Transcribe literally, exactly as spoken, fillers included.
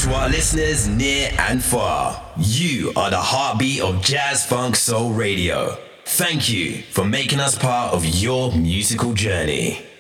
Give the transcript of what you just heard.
To our listeners near and far, you are the heartbeat of Jazz Funk Soul Radio. Thank you for making us part of your musical journey.